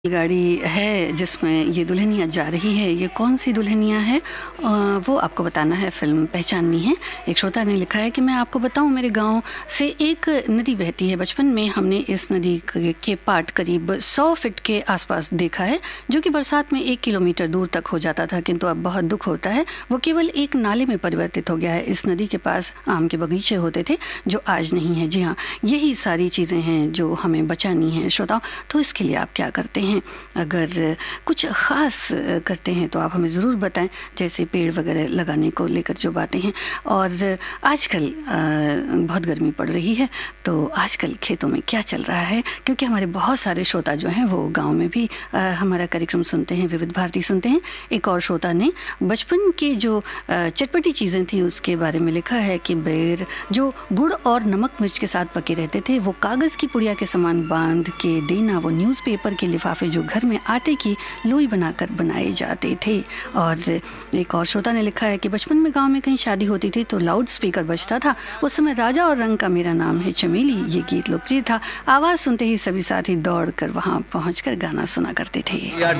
गाड़ी है जिसमें ये दुल्हनिया जा रही है, ये कौन सी दुल्हनिया है वो आपको बताना है, फिल्म पहचाननी है। एक श्रोता ने लिखा है कि मैं आपको बताऊं, मेरे गांव से एक नदी बहती है। बचपन में हमने इस नदी के पाट करीब 100 फीट के आसपास देखा है, जो कि बरसात में 1 किलोमीटर दूर तक हो जाता था, किंतु अब बहुत दुख होता है, वो केवल एक नाले में परिवर्तित हो गया है। इस नदी के पास आम के बगीचे होते थे जो आज नहीं है। जी हाँ, यही सारी चीज़ें हैं जो हमें बचानी हैं श्रोताओं। तो इसके लिए आप क्या करते हैं? अगर कुछ ख़ास करते हैं तो आप हमें ज़रूर बताएं, जैसे पेड़ वगैरह लगाने को लेकर जो बातें हैं। और आजकल बहुत गर्मी पड़ रही है, तो आजकल खेतों में क्या चल रहा है, क्योंकि हमारे बहुत सारे श्रोता जो हैं वो गांव में भी हमारा कार्यक्रम सुनते हैं, विविध भारती सुनते हैं। एक और श्रोता ने बचपन के जो चटपटी चीज़ें थी उसके बारे में लिखा है कि बेर जो गुड़ और नमक मिर्च के साथ पके रहते थे, वो कागज़ की पुड़िया के समान बांध के देना, वो न्यूज़पेपर के लिफाफे जो घर में आटे की लोई बनाकर बनाए जाते थे। और एक और श्रोता ने लिखा है कि बचपन में गांव में कहीं शादी होती थी तो लाउड स्पीकर बजता था। उस समय राजा और रंग का मेरा नाम है चमेली, ये गीत लोकप्रिय था। आवाज़ सुनते ही सभी साथी दौड़ कर वहाँ पहुँच कर गाना सुना करते थे।